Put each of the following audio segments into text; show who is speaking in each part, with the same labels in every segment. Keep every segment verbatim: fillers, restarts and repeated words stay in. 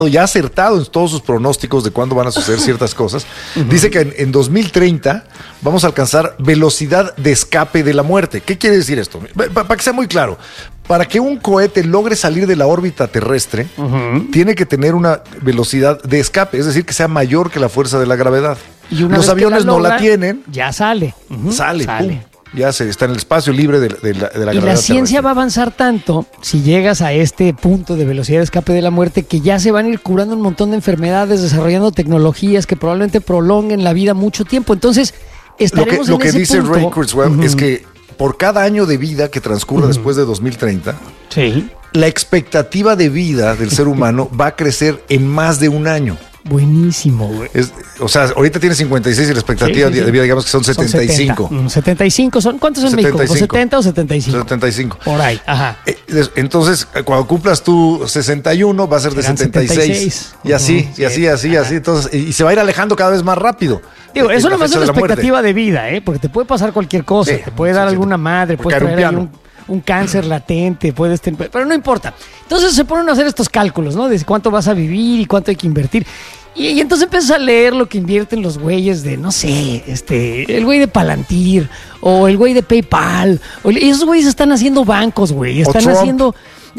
Speaker 1: ya acertado en todos sus pronósticos de cuándo van a suceder ciertas cosas. Uh-huh. Dice que en, en dos mil treinta vamos a alcanzar velocidad de escape de la muerte. ¿Qué quiere decir esto? Para pa que sea muy claro, para que un cohete logre salir de la órbita terrestre, uh-huh. tiene que tener una velocidad de escape, es decir, que sea mayor que la fuerza de la gravedad.
Speaker 2: Y una
Speaker 1: Los
Speaker 2: vez
Speaker 1: aviones
Speaker 2: que la logra,
Speaker 1: no la tienen.
Speaker 2: Ya sale. Uh-huh.
Speaker 1: Sale,
Speaker 2: sale.
Speaker 1: Pum. Ya se está en el espacio libre de, de, la, de la
Speaker 2: y
Speaker 1: gravedad.
Speaker 2: la ciencia
Speaker 1: terrestre.
Speaker 2: va a avanzar tanto si llegas a este punto de velocidad de escape de la muerte que ya se van a ir curando un montón de enfermedades, desarrollando tecnologías que probablemente prolonguen la vida mucho tiempo. Entonces, estaremos
Speaker 1: lo que,
Speaker 2: en
Speaker 1: lo que
Speaker 2: ese
Speaker 1: dice
Speaker 2: punto.
Speaker 1: Ray Kurzweil uh-huh. es que por cada año de vida que transcurra uh-huh. después de dos mil treinta,
Speaker 2: sí.
Speaker 1: la expectativa de vida del ser humano va a crecer en más de un año.
Speaker 2: Buenísimo, güey.
Speaker 1: Es, o sea, ahorita tiene cincuenta y seis y la expectativa sí, sí, sí. de vida, digamos que son setenta y cinco.
Speaker 2: Son setenta. setenta y cinco son, ¿cuántos en
Speaker 1: setenta y cinco.
Speaker 2: México? ¿O setenta o setenta y cinco?
Speaker 1: setenta y cinco.
Speaker 2: Por ahí, ajá.
Speaker 1: Entonces, cuando cumplas tú sesenta y uno, va a ser de setenta y seis. setenta y seis. Y así, uh-huh. y así, así, así. Entonces, y se va a ir alejando cada vez más rápido.
Speaker 2: Digo, eso nomás es una expectativa de vida, ¿eh? Porque te puede pasar cualquier cosa. Sí, te puede dar sí, alguna madre, puede traer ahí un... un cáncer latente, puedes tener, pero no importa. Entonces se ponen a hacer estos cálculos, ¿no? De cuánto vas a vivir y cuánto hay que invertir. Y, y entonces empiezas a leer lo que invierten los güeyes de, no sé, este, el güey de Palantir o el güey de PayPal. O, y esos güeyes están haciendo bancos, güey. Están haciendo...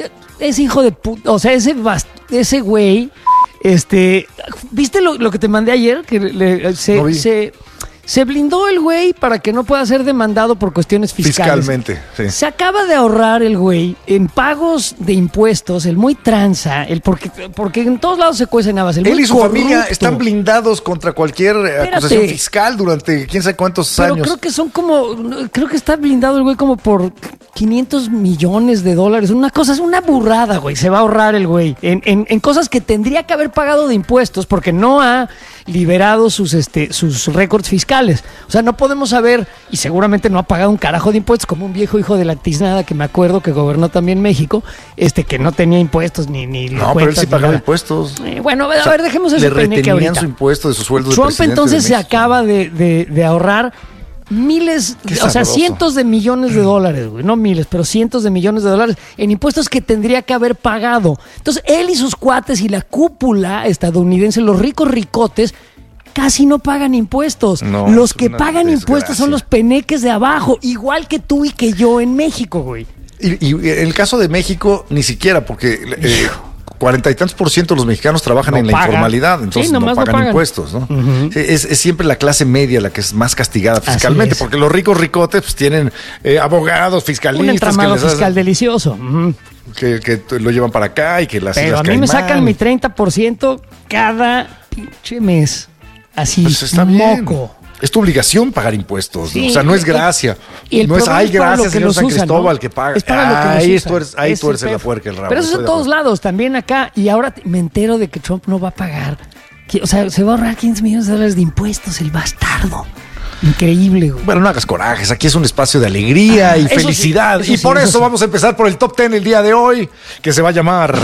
Speaker 2: Ese hijo de puta, o sea, ese, ese güey, este... ¿Viste lo, lo que te mandé ayer? Que le, se... No se Se blindó el güey para que no pueda ser demandado por cuestiones fiscales.
Speaker 1: Fiscalmente, sí.
Speaker 2: Se acaba de ahorrar el güey en pagos de impuestos, el muy tranza, el porque, porque en todos lados se cuecen habas. El
Speaker 1: Él
Speaker 2: muy
Speaker 1: y su
Speaker 2: corrupto.
Speaker 1: familia están blindados contra cualquier Espérate. acusación fiscal durante quién sabe cuántos
Speaker 2: Pero
Speaker 1: años.
Speaker 2: creo que son como, creo que está blindado el güey como por quinientos millones de dólares. Una cosa, es una burrada, güey. Se va a ahorrar el güey en, en, en cosas que tendría que haber pagado de impuestos porque no ha liberado sus, este, sus récords fiscales. O sea, no podemos saber, y seguramente no ha pagado un carajo de impuestos, como un viejo hijo de la tiznada que me acuerdo que gobernó también México, este que no tenía impuestos ni ni
Speaker 1: No, pero él sí pagaba impuestos.
Speaker 2: Eh, bueno, a ver,
Speaker 1: o sea,
Speaker 2: a ver, dejemos ese peneque ahorita. Le
Speaker 1: retenían su impuesto de su sueldo de
Speaker 2: Trump
Speaker 1: presidente
Speaker 2: entonces
Speaker 1: de
Speaker 2: se acaba de, de, de ahorrar miles, o sea, cientos de millones de dólares, güey, no miles, pero cientos de millones de dólares en impuestos que tendría que haber pagado. Entonces, él y sus cuates y la cúpula estadounidense, los ricos ricotes, casi no pagan impuestos. No, los que pagan desgracia. impuestos son los peneques de abajo, igual que tú y que yo en México, güey.
Speaker 1: Y, y en el caso de México, ni siquiera, porque eh, cuarenta y tantos por ciento de los mexicanos trabajan no en la pagan. informalidad, entonces sí, no, pagan no pagan impuestos, ¿no? Uh-huh. Es, es siempre la clase media la que es más castigada fiscalmente, porque los ricos ricotes pues tienen eh, abogados, fiscalistas.
Speaker 2: Un entramado
Speaker 1: que les
Speaker 2: fiscal
Speaker 1: hacen,
Speaker 2: delicioso. Uh-huh.
Speaker 1: Que, que lo llevan para acá y que las
Speaker 2: Pero
Speaker 1: las
Speaker 2: a mí me
Speaker 1: Caimán.
Speaker 2: sacan mi treinta por ciento cada pinche mes. Así,
Speaker 1: pues está
Speaker 2: moco.
Speaker 1: Bien. Es tu obligación pagar impuestos,
Speaker 2: sí,
Speaker 1: ¿no? O sea, no es gracia.
Speaker 2: Y el
Speaker 1: no es, ay, gracias, señor San
Speaker 2: usan,
Speaker 1: Cristóbal,
Speaker 2: ¿no?
Speaker 1: que paga.
Speaker 2: Es para lo que
Speaker 1: ahí
Speaker 2: los
Speaker 1: tú eres, ahí tú eres la puerca, el rabo.
Speaker 2: Pero eso en todos lados, también acá. Y ahora me entero de que Trump no va a pagar. O sea, se va a ahorrar quince millones de dólares de impuestos, el bastardo. Increíble, güey.
Speaker 1: Bueno, no hagas corajes. Aquí es un espacio de alegría ah, y felicidad. Sí, eso y sí, por eso, eso sí. vamos a empezar por el top diez el día de hoy, que se va a llamar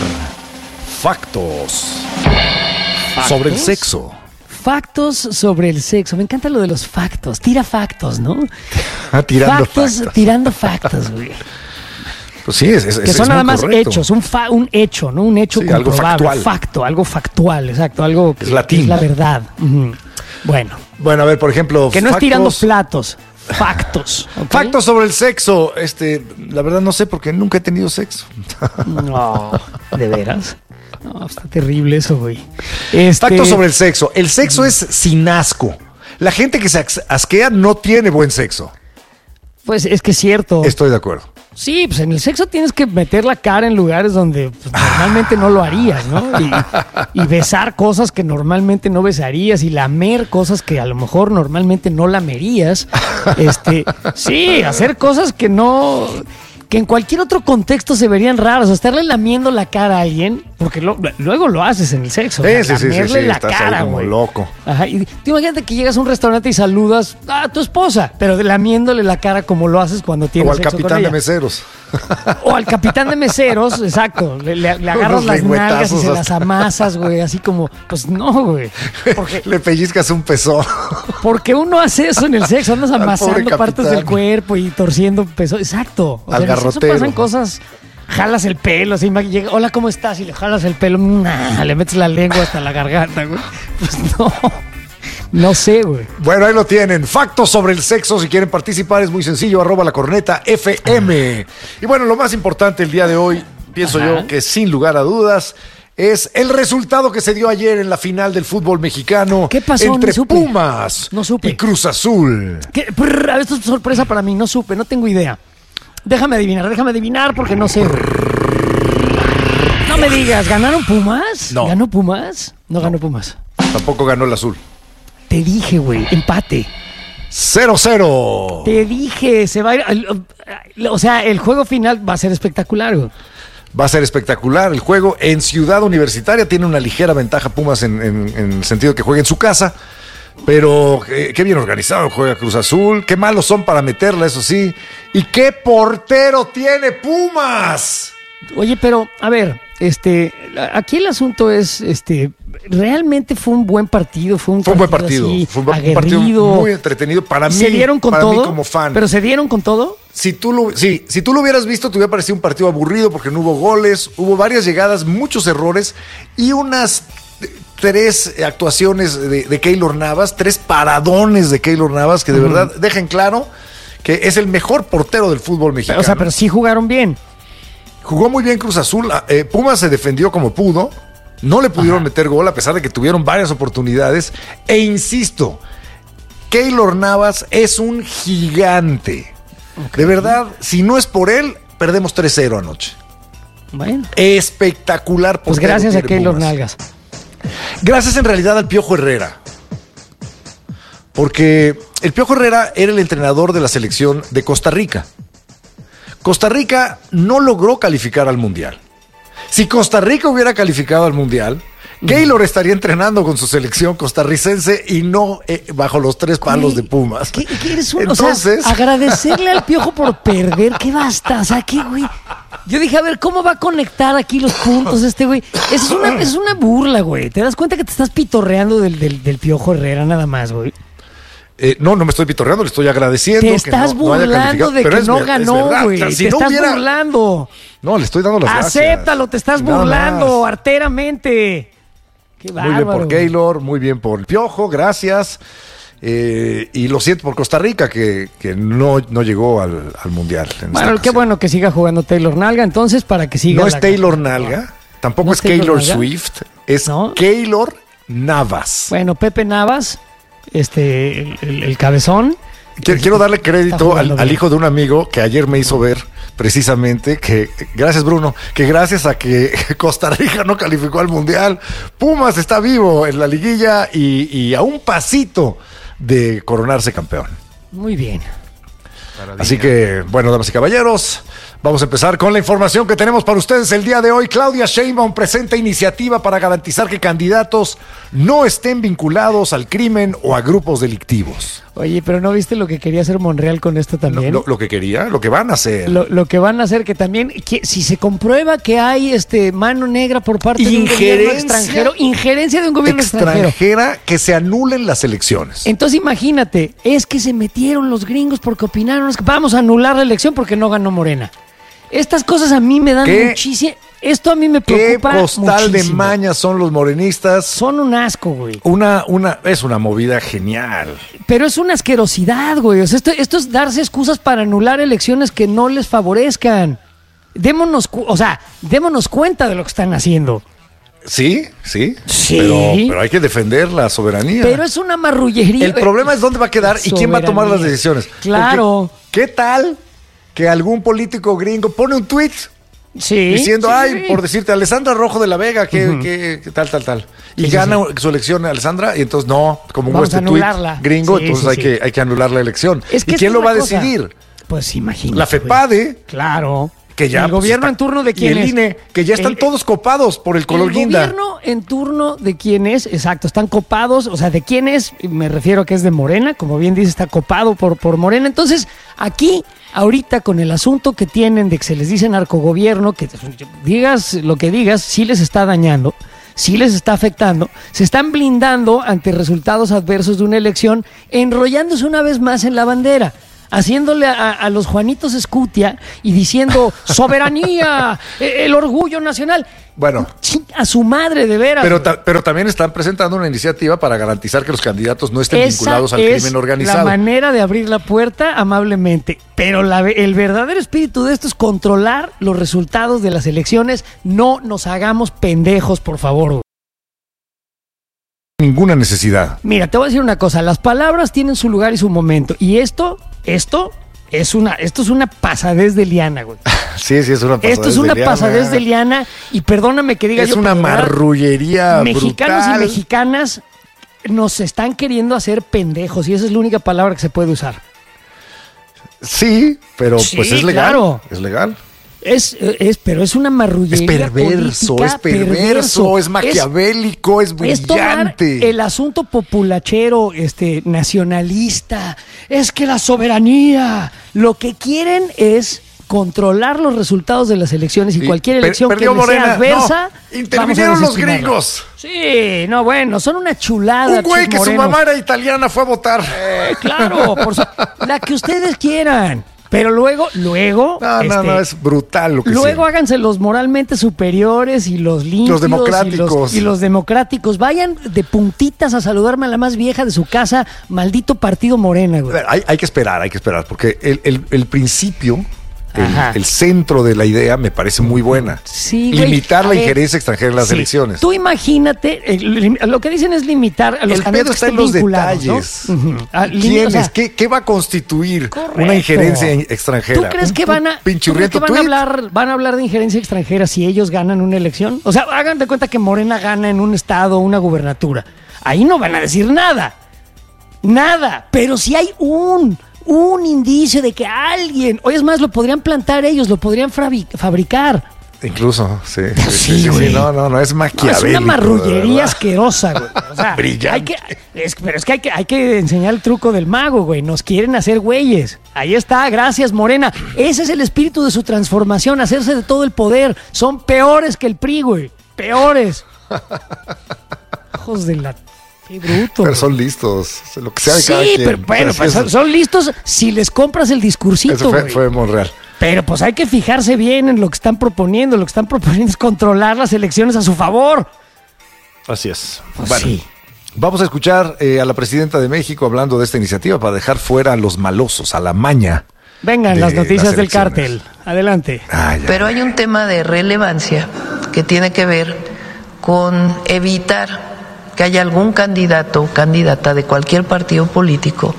Speaker 1: Factos, ¿Factos? sobre el sexo.
Speaker 2: Factos sobre el sexo. Me encanta lo de los factos. Tira factos, ¿no?
Speaker 1: Ah, tirando
Speaker 2: factos.
Speaker 1: factos.
Speaker 2: Tirando factos, güey.
Speaker 1: Pues sí, es, es,
Speaker 2: que son
Speaker 1: es
Speaker 2: nada más
Speaker 1: correcto.
Speaker 2: hechos, un, fa, un hecho, ¿no? Un hecho
Speaker 1: sí,
Speaker 2: comprobable.
Speaker 1: Algo factual.
Speaker 2: Facto, algo factual, exacto. Algo que
Speaker 1: es, latín.
Speaker 2: que es la verdad. Uh-huh. Bueno.
Speaker 1: Bueno, a ver, por ejemplo.
Speaker 2: Que no
Speaker 1: factos,
Speaker 2: es tirando platos. Factos. ¿Okay?
Speaker 1: Factos sobre el sexo. Este, la verdad no sé porque nunca he tenido sexo.
Speaker 2: No, ¿de veras? No, está terrible eso, güey. Este...
Speaker 1: Factos sobre el sexo. El sexo es sin asco. La gente que se asquea no tiene buen sexo.
Speaker 2: Pues es que es cierto.
Speaker 1: Estoy de acuerdo.
Speaker 2: Sí, pues en el sexo tienes que meter la cara en lugares donde pues, normalmente no lo harías, ¿no? Y, y besar cosas que normalmente no besarías y lamer cosas que a lo mejor normalmente no lamerías. Este, sí, hacer cosas que no... que en cualquier otro contexto se verían raros. O sea, estarle lamiendo la cara a alguien, porque lo, luego lo haces en el sexo.
Speaker 1: Sí,
Speaker 2: o sea,
Speaker 1: sí, sí,
Speaker 2: lamerle
Speaker 1: sí, sí,
Speaker 2: la
Speaker 1: estás
Speaker 2: cara,
Speaker 1: ahí como
Speaker 2: güey.
Speaker 1: loco.
Speaker 2: Ajá, y tú imagínate que llegas a un restaurante y saludas a tu esposa, pero lamiéndole la cara como lo haces cuando tienes
Speaker 1: o al
Speaker 2: sexo con
Speaker 1: capitán
Speaker 2: ella.
Speaker 1: de meseros.
Speaker 2: O al capitán de meseros, exacto. Le, le, le agarras las nalgas y se las amasas, güey. Así como, pues no, güey.
Speaker 1: Porque, le pellizcas un pezón.
Speaker 2: Porque uno hace eso en el sexo. Andas amasando partes del cuerpo y torciendo pezón. Exacto. O sea, en el sexo pasan cosas jalas el pelo, así, llega, hola, ¿cómo estás? Y le jalas el pelo, nah, le metes la lengua hasta la garganta, güey. Pues no, no sé, güey.
Speaker 1: Bueno, ahí lo tienen. Factos sobre el sexo, si quieren participar, es muy sencillo, arroba la corneta F M. Y bueno, lo más importante el día de hoy, pienso Ajá. yo que sin lugar a dudas, es el resultado que se dio ayer en la final del fútbol mexicano.
Speaker 2: ¿Qué pasó?
Speaker 1: Entre
Speaker 2: no supe.
Speaker 1: Pumas
Speaker 2: no supe.
Speaker 1: y Cruz Azul.
Speaker 2: ¿Qué? Prr, esto es sorpresa para mí, no supe, no tengo idea. Déjame adivinar, déjame adivinar porque no sé. No me digas, ¿ganaron Pumas?
Speaker 1: No.
Speaker 2: ¿Ganó Pumas? No, no ganó Pumas.
Speaker 1: Tampoco ganó el Azul.
Speaker 2: Te dije, güey, empate.
Speaker 1: cero cero.
Speaker 2: Te dije, se va a ir. O sea, el juego final va a ser espectacular, güey.
Speaker 1: Va a ser espectacular el juego en Ciudad Universitaria. Tiene una ligera ventaja Pumas en, en, en el sentido de que juega en su casa. Pero eh, qué bien organizado juega Cruz Azul. Qué malos son para meterla, eso sí. ¿Y qué portero tiene Pumas?
Speaker 2: Oye, pero, a ver, este, aquí el asunto es, este, realmente fue un buen partido, fue un,
Speaker 1: fue un buen
Speaker 2: partido,
Speaker 1: partido,
Speaker 2: así,
Speaker 1: fue un buen
Speaker 2: aguerrido,
Speaker 1: partido muy entretenido para mí.
Speaker 2: ¿Se dieron con
Speaker 1: para
Speaker 2: todo?
Speaker 1: Mí como fan.
Speaker 2: ¿Pero se dieron con todo?
Speaker 1: Si tú lo, sí, si tú lo hubieras visto, te hubiera parecido un partido aburrido porque no hubo goles, hubo varias llegadas, muchos errores y unas tres actuaciones de, de Keylor Navas, tres paradones de Keylor Navas que de uh-huh. verdad dejen claro que es el mejor portero del fútbol mexicano.
Speaker 2: O sea, pero sí jugaron bien.
Speaker 1: Jugó muy bien Cruz Azul. Eh, Pumas se defendió como pudo. No le pudieron Ajá. meter gol a pesar de que tuvieron varias oportunidades. E insisto, Keylor Navas es un gigante. Okay. De verdad, si no es por él, perdemos tres cero anoche.
Speaker 2: Bueno.
Speaker 1: Espectacular.
Speaker 2: Pues gracias a Keylor Nalgas.
Speaker 1: Gracias en realidad al Piojo Herrera. Porque el Piojo Herrera era el entrenador de la selección de Costa Rica. Costa Rica no logró calificar al Mundial. Si Costa Rica hubiera calificado al Mundial, Keylor estaría entrenando con su selección costarricense y no eh, bajo los tres palos
Speaker 2: ¿Qué,
Speaker 1: de Pumas.
Speaker 2: ¿Qué, qué eres un,
Speaker 1: Entonces,
Speaker 2: o sea, agradecerle al Piojo por perder, ¿qué basta? O sea, ¿qué, güey? Yo dije, a ver, ¿cómo va a conectar aquí los puntos este güey? Es una, es una burla, güey. ¿Te das cuenta que te estás pitorreando del, del, del Piojo Herrera nada más, güey?
Speaker 1: Eh, no, no me estoy pitorreando, le estoy agradeciendo.
Speaker 2: Te estás
Speaker 1: que
Speaker 2: no, burlando
Speaker 1: no
Speaker 2: de que no ganó, güey.
Speaker 1: Si
Speaker 2: te
Speaker 1: no
Speaker 2: estás
Speaker 1: hubiera...
Speaker 2: burlando.
Speaker 1: No, le estoy dando las gracias.
Speaker 2: Acéptalo, te estás
Speaker 1: Nada
Speaker 2: burlando
Speaker 1: más.
Speaker 2: arteramente. Qué bárbaro.
Speaker 1: Muy bien por Keylor, muy bien por el Piojo, gracias. Eh, y lo siento por Costa Rica, que, que no, no llegó al, al Mundial.
Speaker 2: Bueno, qué bueno que siga jugando Taylor Nalga, entonces, para que siga.
Speaker 1: No es
Speaker 2: la...
Speaker 1: Taylor Nalga, tampoco
Speaker 2: ¿No
Speaker 1: es Keylor
Speaker 2: Nalga?
Speaker 1: Swift, es
Speaker 2: ¿No?
Speaker 1: Keylor Navas.
Speaker 2: Bueno, Pepe Navas, este, el, el, el cabezón.
Speaker 1: Quiero, quiero darle crédito al, al hijo de un amigo que ayer me hizo ver precisamente que, gracias Bruno, que gracias a que Costa Rica no calificó al Mundial, Pumas está vivo en la liguilla y, y a un pasito de coronarse campeón.
Speaker 2: Muy bien.
Speaker 1: Así que, bueno, damas y caballeros, vamos a empezar con la información que tenemos para ustedes el día de hoy. Claudia Sheinbaum presenta iniciativa para garantizar que candidatos no estén vinculados al crimen o a grupos delictivos.
Speaker 2: Oye, pero ¿no viste lo que quería hacer Monreal con esto también?
Speaker 1: Lo, lo, lo que quería, lo que van a hacer.
Speaker 2: Lo, lo que van a hacer, que también, que, si se comprueba que hay este mano negra por parte de un gobierno extranjero, injerencia de un gobierno extranjero.
Speaker 1: Extranjera, que se anulen las elecciones.
Speaker 2: Entonces imagínate, es que se metieron los gringos porque opinaron, es que vamos a anular la elección porque no ganó Morena. Estas cosas a mí me dan muchísimo... Esto a mí me preocupa
Speaker 1: ¿Qué costal
Speaker 2: muchísimo.
Speaker 1: de mañas son los morenistas?
Speaker 2: Son un asco, güey.
Speaker 1: Una, una, es una movida genial.
Speaker 2: Pero es una asquerosidad, güey. O sea, esto, esto es darse excusas para anular elecciones que no les favorezcan. Démonos, o sea, démonos cuenta de lo que están haciendo.
Speaker 1: Sí, sí.
Speaker 2: Sí.
Speaker 1: Pero, pero hay que defender la soberanía.
Speaker 2: Pero es una marrullería.
Speaker 1: El problema es dónde va a quedar y quién va a tomar las decisiones.
Speaker 2: Claro.
Speaker 1: Porque, ¿qué tal que algún político gringo pone un tuit?
Speaker 2: Sí,
Speaker 1: diciendo,
Speaker 2: sí,
Speaker 1: ay,
Speaker 2: sí.
Speaker 1: por decirte, Alessandra Rojo de la Vega, que, uh-huh. que, que tal, tal, tal. Y sí, gana sí, sí. su elección Alessandra, y entonces no, como
Speaker 2: Vamos
Speaker 1: este tuit gringo, sí, entonces sí, hay, sí. Que, hay que anular la elección.
Speaker 2: Es que
Speaker 1: ¿Y quién lo va a
Speaker 2: cosa.
Speaker 1: decidir?
Speaker 2: Pues imagínate.
Speaker 1: La FEPADE.
Speaker 2: Güey. Claro.
Speaker 1: Que ya,
Speaker 2: el
Speaker 1: pues,
Speaker 2: gobierno
Speaker 1: está,
Speaker 2: en turno de quién
Speaker 1: y el
Speaker 2: es.
Speaker 1: I N E, que ya están el, todos copados por el color guinda.
Speaker 2: El gobierno en turno de quién es, exacto, están copados, o sea, de quién es, me refiero a que es de Morena, como bien dice, está copado por, por Morena. Entonces, aquí, ahorita, con el asunto que tienen de que se les dice narcogobierno, que digas lo que digas, sí les está dañando, sí les está afectando, se están blindando ante resultados adversos de una elección, enrollándose una vez más en la bandera. haciéndole a, a los Juanitos Escutia y diciendo soberanía, el orgullo nacional.
Speaker 1: Bueno,
Speaker 2: a su madre, de veras.
Speaker 1: Pero, ta, pero también están presentando una iniciativa para garantizar que los candidatos no estén
Speaker 2: Esa
Speaker 1: vinculados al
Speaker 2: es
Speaker 1: crimen organizado.
Speaker 2: La manera de abrir la puerta amablemente. Pero la, el verdadero espíritu de esto es controlar los resultados de las elecciones. No nos hagamos pendejos, por favor.
Speaker 1: Ninguna necesidad.
Speaker 2: Mira, te voy a decir una cosa. Las palabras tienen su lugar y su momento. Y esto, esto es una, esto es una pasadez de liana, güey.
Speaker 1: Sí, sí, es una pasadez.
Speaker 2: Esto es una de pasadez de liana y perdóname que diga
Speaker 1: es
Speaker 2: yo.
Speaker 1: Es una marrullería
Speaker 2: mexicanos
Speaker 1: brutal.
Speaker 2: y mexicanas nos están queriendo hacer pendejos y esa es la única palabra que se puede usar.
Speaker 1: Sí, pero
Speaker 2: sí,
Speaker 1: pues es legal.
Speaker 2: Claro.
Speaker 1: Es legal.
Speaker 2: Es, es, pero es una marrullería.
Speaker 1: Es perverso,
Speaker 2: política,
Speaker 1: es perverso, perverso, es maquiavélico, es, es brillante.
Speaker 2: Es el asunto populachero, este, nacionalista, es que la soberanía, lo que quieren es controlar los resultados de las elecciones y, y cualquier elección per, que les sea adversa.
Speaker 1: No, intervinieron los gringos.
Speaker 2: Sí, no, bueno, son una chulada.
Speaker 1: Un güey que su mamá era italiana fue a votar.
Speaker 2: Eh, claro, por su, la que ustedes quieran. Pero luego, luego...
Speaker 1: No, este, no, no, es brutal lo que
Speaker 2: Luego
Speaker 1: sea.
Speaker 2: Háganse los moralmente superiores y los limpios.
Speaker 1: Los democráticos.
Speaker 2: Y los, y los democráticos. Vayan de puntitas a saludarme a la más vieja de su casa, maldito partido Morena, güey.
Speaker 1: Hay, hay que esperar, hay que esperar, porque el, el, el principio... El, el centro de la idea me parece muy buena.
Speaker 2: Sí,
Speaker 1: limitar
Speaker 2: güey,
Speaker 1: la injerencia extranjera en las
Speaker 2: sí.
Speaker 1: elecciones.
Speaker 2: Tú imagínate, eh, lo que dicen es limitar a los
Speaker 1: el
Speaker 2: candidatos
Speaker 1: está
Speaker 2: que
Speaker 1: en los
Speaker 2: vinculados,
Speaker 1: detalles.
Speaker 2: ¿no? Uh-huh. ah,
Speaker 1: ¿Quiénes? O sea, ¿Qué, ¿Qué va a constituir
Speaker 2: correcto.
Speaker 1: Una injerencia extranjera?
Speaker 2: ¿Tú crees
Speaker 1: un,
Speaker 2: que van a, ¿tú crees que van a hablar, van a hablar de injerencia extranjera si ellos ganan una elección? O sea, hagan de cuenta que Morena gana en un estado una gubernatura. Ahí no van a decir nada. Nada. Pero si hay un... un indicio de que alguien, o es más, lo podrían plantar ellos, lo podrían fabricar.
Speaker 1: Incluso, sí.
Speaker 2: Sí,
Speaker 1: sí, sí, sí no, no, no, es maquiavélico.
Speaker 2: No, es una marrullería asquerosa, güey. O sea,
Speaker 1: brillante.
Speaker 2: Hay que, es, pero es que hay, que hay que enseñar el truco del mago, güey. Nos quieren hacer güeyes. Ahí está, gracias, Morena. Ese es el espíritu de su transformación, hacerse de todo el poder. Son peores que el P R I, güey. Peores. Hijos de la... Qué bruto.
Speaker 1: Pero son listos, lo que sea de
Speaker 2: sí,
Speaker 1: cada quien.
Speaker 2: pero bueno, pues son, son listos si les compras el discursito.
Speaker 1: Eso fue,
Speaker 2: güey.
Speaker 1: fue Monreal.
Speaker 2: Pero pues hay que fijarse bien en lo que están proponiendo. Lo que están proponiendo es controlar las elecciones a su favor.
Speaker 1: Así es.
Speaker 2: Pues
Speaker 1: bueno,
Speaker 2: sí.
Speaker 1: Vamos a escuchar eh, a la presidenta de México hablando de esta iniciativa para dejar fuera a los malosos, a la maña.
Speaker 2: Vengan las noticias las del cártel. Adelante.
Speaker 3: Ah, pero hay un tema de relevancia que tiene que ver con evitar que haya algún candidato o candidata de cualquier partido político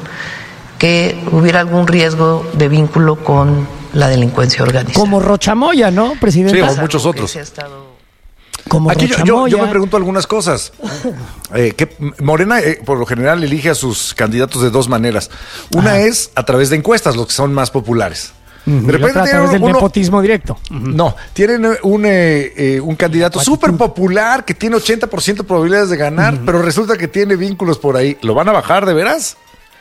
Speaker 3: que hubiera algún riesgo de vínculo con la delincuencia organizada.
Speaker 2: Como Rochamoya, ¿no, presidente?
Speaker 1: Sí, o muchos otros.
Speaker 3: Estado...
Speaker 2: Como
Speaker 1: Aquí yo, yo, yo me pregunto algunas cosas. Eh, que Morena, eh, por lo general, elige a sus candidatos de dos maneras. Una Ajá. es a través de encuestas, los que son más populares.
Speaker 2: De repente a través del uno, nepotismo directo.
Speaker 1: Uh-huh. No, tienen un, eh, eh, un candidato súper popular que tiene ochenta por ciento de probabilidades de ganar, uh-huh. pero resulta que tiene vínculos por ahí. ¿Lo van a bajar de veras?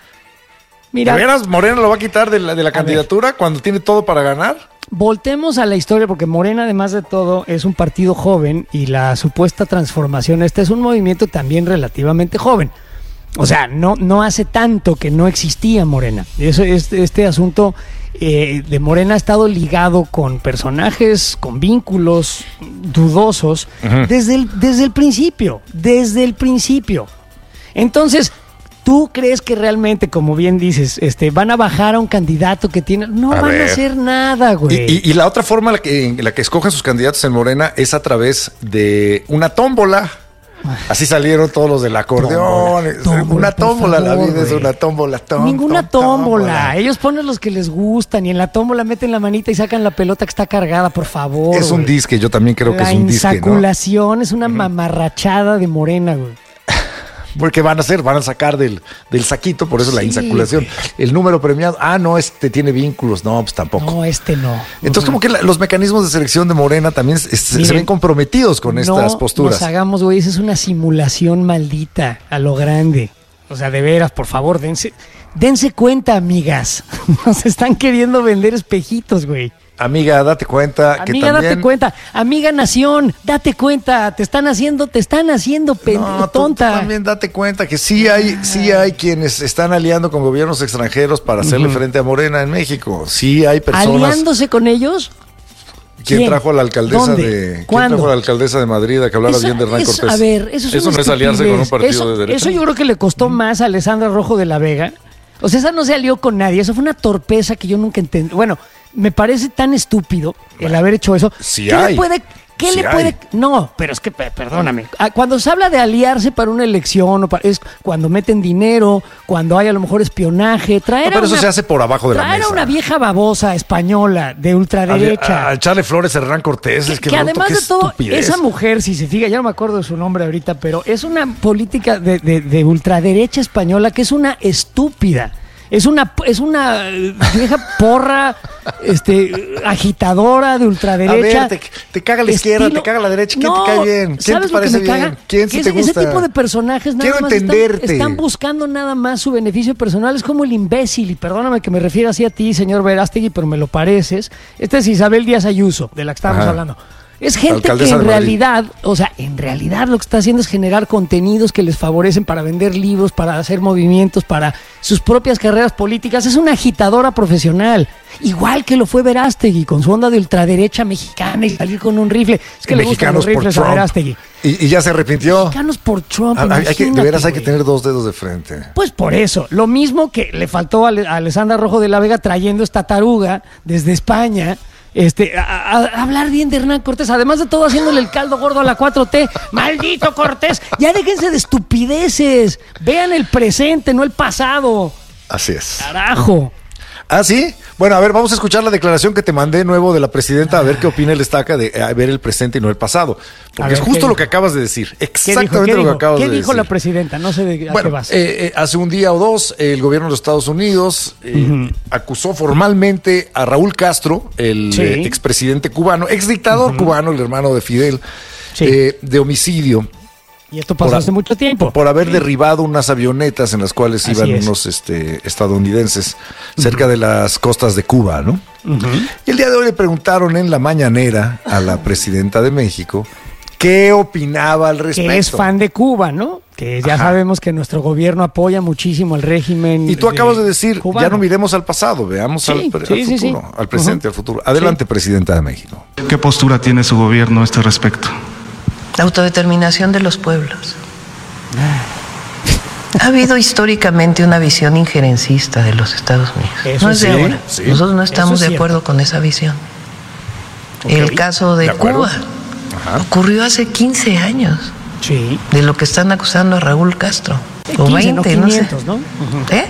Speaker 1: Mira, ¿de veras Morena lo va a quitar de la, de la candidatura ver. cuando tiene todo para ganar?
Speaker 2: Voltemos a la historia porque Morena, además de todo, es un partido joven y la supuesta transformación, este es un movimiento también relativamente joven. O sea, no, no hace tanto que no existía Morena. Eso, este, este asunto eh, de Morena ha estado ligado con personajes, con vínculos dudosos uh-huh. desde el, desde el principio, desde el principio. Entonces, ¿tú crees que realmente, como bien dices, este, van a bajar a un candidato que tiene... No a van ver. a hacer nada, güey.
Speaker 1: Y, y, y la otra forma en la que, en la que escogen sus candidatos en Morena es a través de una tómbola. Así salieron todos los del acordeón. Tómbola, tómbola, una tómbola, favor, la vida wey. es una tómbola. Tom,
Speaker 2: Ninguna
Speaker 1: tom,
Speaker 2: tómbola.
Speaker 1: tómbola.
Speaker 2: Ellos ponen los que les gustan y en la tómbola meten la manita y sacan la pelota que está cargada, por favor.
Speaker 1: Es un disque, yo también creo
Speaker 2: la
Speaker 1: que es un disque, ¿no? La
Speaker 2: insaculación es una mamarrachada de Morena, güey.
Speaker 1: Porque van a hacer, van a sacar del, del saquito, por eso sí. la insaculación. El número premiado, ah, no, este tiene vínculos, no, pues tampoco.
Speaker 2: No, este no.
Speaker 1: Entonces, como que la, los mecanismos de selección de Morena también es, Miren, se ven comprometidos con no estas posturas.
Speaker 2: No nos hagamos, güey, esa es una simulación maldita a lo grande. O sea, de veras, por favor, dense, dense cuenta, amigas. Nos están queriendo vender espejitos, güey.
Speaker 1: Amiga, date cuenta
Speaker 2: Amiga,
Speaker 1: que también...
Speaker 2: date cuenta. Amiga Nación, date cuenta. Te están haciendo, te están haciendo pen...
Speaker 1: no,
Speaker 2: tonta.
Speaker 1: Tú, tú también date cuenta que sí hay, sí hay quienes están aliando con gobiernos extranjeros para hacerle uh-huh. frente a Morena en México. Sí hay personas...
Speaker 2: ¿Aliándose con ellos?
Speaker 1: ¿Quién, ¿Quién trajo a la alcaldesa
Speaker 2: ¿Dónde?
Speaker 1: de ¿Quién
Speaker 2: ¿Cuándo?
Speaker 1: trajo a la alcaldesa de Madrid a que hablara
Speaker 2: eso,
Speaker 1: bien de Hernán
Speaker 2: eso,
Speaker 1: Cortés?
Speaker 2: A ver, eso, es,
Speaker 1: eso no es aliarse con un partido
Speaker 2: eso,
Speaker 1: de derecha.
Speaker 2: Eso yo creo que le costó más a Alessandra Rojo de la Vega. O sea, esa no se alió con nadie. Eso fue una torpeza que yo nunca entendí. Bueno, me parece tan estúpido el haber hecho eso.
Speaker 1: Sí
Speaker 2: ¿Qué
Speaker 1: hay.
Speaker 2: le puede, qué
Speaker 1: sí
Speaker 2: le puede?
Speaker 1: Hay.
Speaker 2: No, pero es que perdóname. Cuando se habla de aliarse para una elección, o para, es cuando meten dinero, cuando hay a lo mejor espionaje, traer
Speaker 1: no, pero
Speaker 2: a
Speaker 1: eso
Speaker 2: una,
Speaker 1: se hace por abajo de la mesa.
Speaker 2: Traer a una vieja babosa española de ultraderecha.
Speaker 1: A, a, a echarle flores a Hernán Cortés.
Speaker 2: Que,
Speaker 1: es que,
Speaker 2: que
Speaker 1: bruto,
Speaker 2: además de todo,
Speaker 1: estupidez.
Speaker 2: Esa mujer, si se fija, ya no me acuerdo de su nombre ahorita, pero es una política de, de, de ultraderecha española que es una estúpida. Es una, es una vieja porra, este, agitadora de ultraderecha.
Speaker 1: A ver, te, te caga la izquierda, estilo... te caga la derecha. ¿Quién
Speaker 2: no,
Speaker 1: te cae bien? ¿Quién te parece bien?
Speaker 2: Caga?
Speaker 1: ¿Quién sí te gusta?
Speaker 2: Ese tipo de personajes nada
Speaker 1: Quiero
Speaker 2: más
Speaker 1: entenderte.
Speaker 2: Están, están buscando nada más su beneficio personal. Es como el imbécil, y perdóname que me refiera así a ti, señor Verástegui, pero me lo pareces. Esta es Isabel Díaz Ayuso, de la que estábamos Ajá. hablando. Es gente que en realidad, o sea, en realidad lo que está haciendo es generar contenidos que les favorecen para vender libros, para hacer movimientos, para sus propias carreras políticas. Es una agitadora profesional, igual que lo fue Verástegui con su onda de ultraderecha mexicana y salir con un rifle. Es que le gustan los rifles a Verástegui.
Speaker 1: Y, y ya se arrepintió.
Speaker 2: Mexicanos por Trump.
Speaker 1: Hay, hay que, de veras hay que tener dos dedos de frente.
Speaker 2: Pues por eso, lo mismo que le faltó a, a Alessandra Rojo de la Vega trayendo esta taruga desde España. Este, a, a, a hablar bien de Hernán Cortés, además de todo haciéndole el caldo gordo a la cuatro T. ¡Maldito Cortés! Ya déjense de estupideces. Vean el presente, no el pasado.
Speaker 1: Así es.
Speaker 2: Carajo.
Speaker 1: ¿Ah, sí? Bueno, a ver, vamos a escuchar la declaración que te mandé nuevo de la presidenta, a ver qué opina el estaca de a ver el presente y no el pasado. Porque ver, es justo lo que acabas de decir. Exactamente lo que acabas de decir.
Speaker 2: ¿Qué dijo la presidenta? No sé de a
Speaker 1: bueno,
Speaker 2: qué vas.
Speaker 1: Eh, eh, hace un día o dos, el gobierno de los Estados Unidos eh, uh-huh. acusó formalmente a Raúl Castro, el sí. eh, expresidente cubano, exdictador uh-huh. cubano, el hermano de Fidel, sí. eh, de homicidio.
Speaker 2: Y esto pasó por, hace mucho tiempo.
Speaker 1: Por haber sí. derribado unas avionetas en las cuales Así iban es. unos este, estadounidenses cerca uh-huh. de las costas de Cuba, ¿no? Uh-huh. Y el día de hoy le preguntaron en la mañanera a la presidenta de México qué opinaba al respecto.
Speaker 2: Que es fan de Cuba, ¿no? Que ya Ajá. sabemos que nuestro gobierno apoya muchísimo el régimen.
Speaker 1: Y tú
Speaker 2: de
Speaker 1: acabas de decir,
Speaker 2: cubano.
Speaker 1: Ya no miremos al pasado, veamos sí, al, al
Speaker 2: sí,
Speaker 1: futuro,
Speaker 2: sí, sí.
Speaker 1: al presente, uh-huh. al futuro. Adelante, sí. presidenta de México.
Speaker 4: ¿Qué postura tiene su gobierno a este respecto?
Speaker 3: La autodeterminación de los pueblos. Ha habido históricamente una visión injerencista de los Estados Unidos.
Speaker 2: Eso
Speaker 3: no es de
Speaker 2: sí,
Speaker 3: ahora.
Speaker 1: Sí.
Speaker 3: Nosotros no estamos
Speaker 2: es
Speaker 3: de acuerdo con esa visión.
Speaker 2: Okay.
Speaker 3: El caso de, de Cuba Ajá. ocurrió hace quince años.
Speaker 2: Sí.
Speaker 3: De lo que están acusando a Raúl Castro.
Speaker 2: quince,
Speaker 3: o veinte,
Speaker 2: no, quinientos, ¿no?
Speaker 3: sé.
Speaker 2: Uh-huh.
Speaker 3: ¿Eh?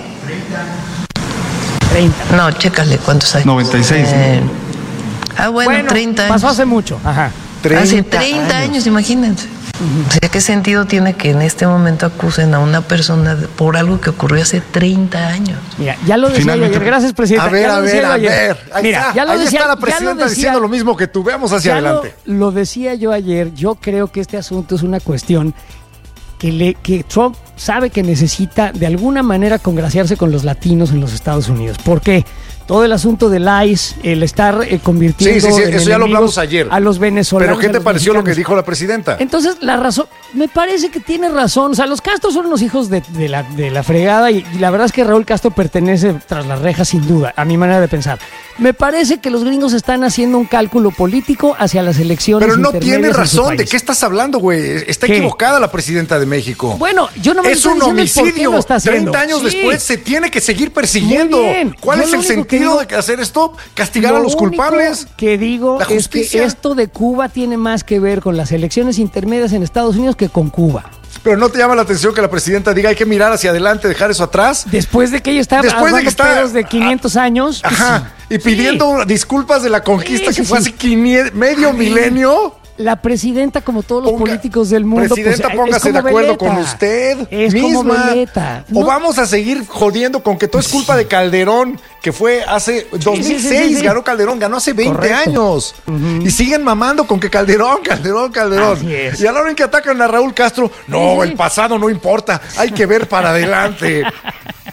Speaker 2: treinta.
Speaker 3: No, chécale cuántos años.
Speaker 4: noventa y seis.
Speaker 3: Eh, ah, bueno, bueno, treinta años.
Speaker 2: Pasó hace mucho. Ajá.
Speaker 3: treinta hace treinta años, años imagínense. O sea, ¿qué sentido tiene que en este momento acusen a una persona por algo que ocurrió hace treinta años?
Speaker 2: Mira, ya lo decía Finalmente, yo ayer. Gracias, presidenta.
Speaker 1: A ver,
Speaker 2: ya
Speaker 1: a ver, a
Speaker 2: ayer.
Speaker 1: ver. Ahí
Speaker 2: Mira,
Speaker 1: está,
Speaker 2: ya lo
Speaker 1: ahí
Speaker 2: decía,
Speaker 1: está la presidenta
Speaker 2: lo decía,
Speaker 1: diciendo lo mismo que tú. Veamos hacia adelante.
Speaker 2: Lo, lo decía yo ayer. Yo creo que este asunto es una cuestión que, le, que Trump sabe que necesita de alguna manera congraciarse con los latinos en los Estados Unidos. ¿Por qué? Todo el asunto del I C E, el estar eh, convirtiendo
Speaker 1: sí, sí, sí,
Speaker 2: en
Speaker 1: eso ya lo hablamos ayer.
Speaker 2: A los venezolanos.
Speaker 1: ¿Pero qué te pareció mexicanos. Lo que dijo la presidenta?
Speaker 2: Entonces, la razón, me parece que tiene razón. O sea, los Castro son unos hijos de, de, la, de la fregada y, y la verdad es que Raúl Castro pertenece tras las rejas sin duda, a mi manera de pensar. Me parece que los gringos están haciendo un cálculo político hacia las elecciones.
Speaker 1: Pero no tiene razón. ¿De qué estás hablando, güey? Está ¿Qué? equivocada la presidenta de México.
Speaker 2: Bueno, yo no me
Speaker 1: Es un homicidio.
Speaker 2: Lo está haciendo.
Speaker 1: treinta años sí. después se tiene que seguir persiguiendo. ¿Cuál yo es el sentido digo, de hacer esto? ¿Castigar a los culpables?
Speaker 2: Lo que digo es que esto de Cuba tiene más que ver con las elecciones intermedias en Estados Unidos que con Cuba.
Speaker 1: Pero ¿no te llama la atención que la presidenta diga hay que mirar hacia adelante, dejar eso atrás?
Speaker 2: Después de que ella estaba
Speaker 1: Después de que está
Speaker 2: pedos de quinientos años.
Speaker 1: Ajá. Y pidiendo sí. disculpas de la conquista sí, que sí, fue
Speaker 2: sí.
Speaker 1: hace quinientos, medio milenio.
Speaker 2: La presidenta, como todos los Ponga, políticos del mundo,
Speaker 1: presidenta,
Speaker 2: pues,
Speaker 1: póngase de acuerdo veleta. con usted
Speaker 2: es
Speaker 1: misma.
Speaker 2: Como veleta.
Speaker 1: ¿No? O vamos a seguir jodiendo con que todo es culpa de Calderón, que fue hace sí, dos mil seis, sí, sí, sí. ganó Calderón, ganó hace veinte Correcto. años. Uh-huh. Y siguen mamando con que Calderón, Calderón, Calderón. Y a la hora en que atacan a Raúl Castro, no, sí, sí. el pasado no importa, hay que ver para adelante.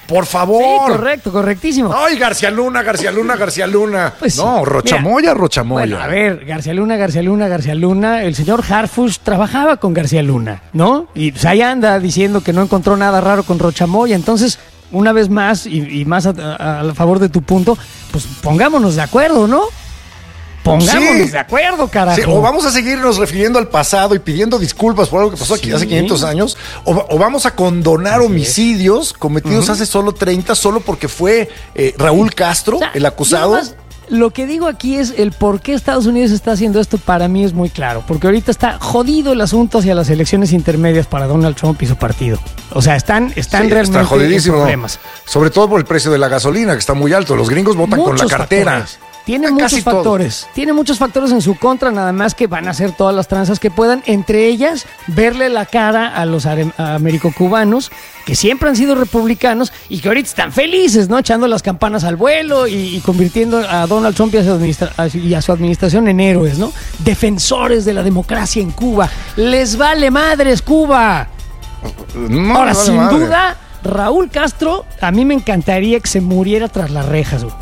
Speaker 1: Por favor.
Speaker 2: Sí, correcto, correctísimo.
Speaker 1: Ay, García Luna, García Luna, García Luna. Pues, no, Rochamoya, mira, Rochamoya.
Speaker 2: Bueno, a ver, García Luna, García Luna, García Luna. El señor Harfuch trabajaba con García Luna, ¿no? Y pues ahí anda diciendo que no encontró nada raro con Rochamoya. Entonces, una vez más, y, y más a, a, a favor de tu punto, pues pongámonos de acuerdo, ¿no? Pongámonos sí. de acuerdo, carajo. Sí,
Speaker 1: o vamos a seguirnos refiriendo al pasado y pidiendo disculpas por algo que pasó aquí sí. hace quinientos años, o, o vamos a condonar Así homicidios es. cometidos uh-huh. hace solo treinta, solo porque fue eh, Raúl Castro, o sea, el acusado. Más,
Speaker 2: lo que digo aquí es el por qué Estados Unidos está haciendo esto, para mí es muy claro. Porque ahorita está jodido el asunto hacia las elecciones intermedias para Donald Trump y su partido. O sea, están, están sí, realmente
Speaker 1: está jodidísimo.
Speaker 2: en problemas.
Speaker 1: Sobre todo por el precio de la gasolina, que está muy alto. Los gringos votan Muchos con la cartera. Factores.
Speaker 2: Tiene muchos factores, todo. tiene muchos factores en su contra, nada más que van a hacer todas las tranzas que puedan, entre ellas verle la cara a los americocubanos, que siempre han sido republicanos y que ahorita están felices, ¿no? Echando las campanas al vuelo y, y convirtiendo a Donald Trump y a, su administra- y a su administración en héroes, ¿no? Defensores de la democracia en Cuba. ¡Les vale madres Cuba! No, Ahora, vale sin madre. duda, Raúl Castro, a mí me encantaría que se muriera tras las rejas, güey.